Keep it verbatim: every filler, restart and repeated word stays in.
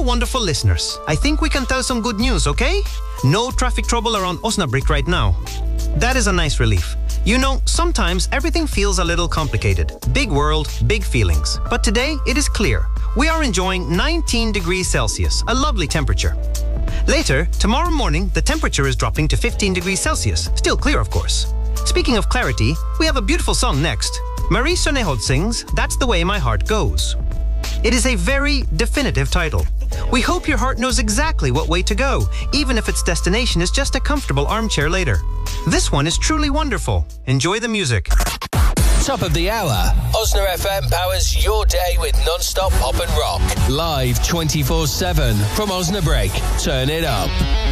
wonderful listeners. I think we can tell some good news, okay? No traffic trouble around Osnabrück right now. That is a nice relief. You know, sometimes everything feels a little complicated. Big world, big feelings. But today, it is clear. We are enjoying nineteen degrees Celsius, a lovely temperature. Later, tomorrow morning, the temperature is dropping to fifteen degrees Celsius. Still clear, of course. Speaking of clarity, we have a beautiful song next. Marie Sonnehold sings That's the Way My Heart Goes. It is a very definitive title. We hope your heart knows exactly what way to go, even if its destination is just a comfortable armchair later. This one is truly wonderful. Enjoy the music. Top of the hour. Osna F M powers your day with non-stop pop and rock. Live twenty-four seven from Osnabrück. Turn it up.